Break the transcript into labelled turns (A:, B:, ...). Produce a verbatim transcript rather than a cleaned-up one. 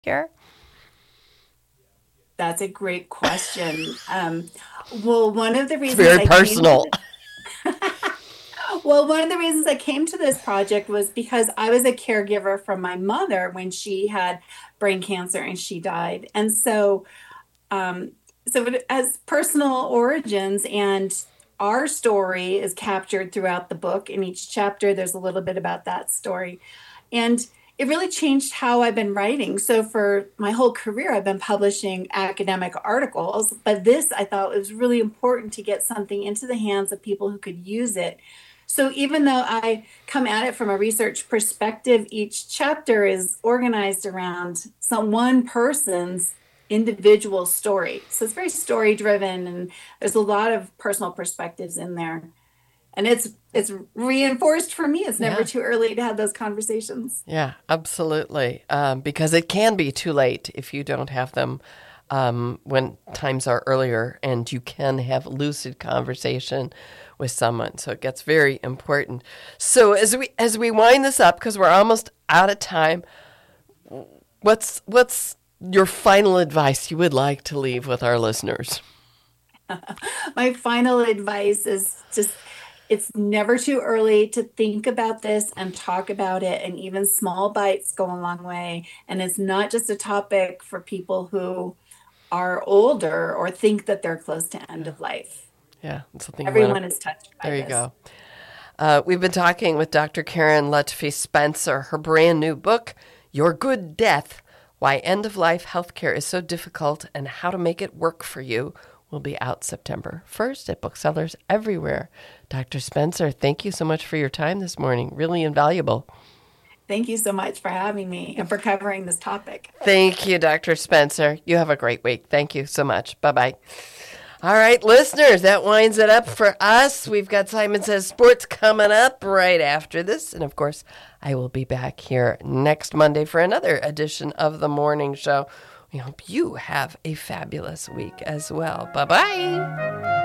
A: care?
B: That's a great question. Um, well, one of the
A: It's
B: reasons
A: very
B: I came to
A: personal.
B: this, well, one of the reasons I came to this project was because I was a caregiver for my mother when she had brain cancer and she died. And so, um, so it has personal origins, and our story is captured throughout the book. In each chapter, there's a little bit about that story. And it really changed how I've been writing. So for my whole career, I've been publishing academic articles, but this I thought was really important to get something into the hands of people who could use it. So even though I come at it from a research perspective, each chapter is organized around some one person's individual story. So it's very story driven, and there's a lot of personal perspectives in there. And it's it's reinforced for me. It's never
A: Yeah.
B: too early to have those conversations.
A: Yeah, absolutely. Um, because it can be too late if you don't have them um, when times are earlier, and you can have lucid conversation with someone. So it gets very important. So as we as we wind this up, because we're almost out of time, what's what's your final advice you would like to leave with our listeners?
B: My final advice is just it's never too early to think about this and talk about it. And even small bites go a long way. And it's not just a topic for people who are older or think that they're close to end
A: Yeah,
B: of life.
A: yeah, it's something you want to.
B: Everyone is touched by
A: There you
B: this.
A: go. Uh, we've been talking with Doctor Karen Lutfi Spencer. Her brand new book, Your Good Death: Why End of Life Healthcare is So Difficult and How to Make It Work for You, will be out September first at booksellers everywhere. Doctor Spencer, thank you so much for your time this morning. Really invaluable.
B: Thank you so much for having me and for covering this topic.
A: Thank you, Doctor Spencer. You have a great week. Thank you so much. Bye bye. All right, listeners, that winds it up for us. We've got Simon Says Sports coming up right after this. And of course, I will be back here next Monday for another edition of the morning show. We hope you have a fabulous week as well. Bye bye.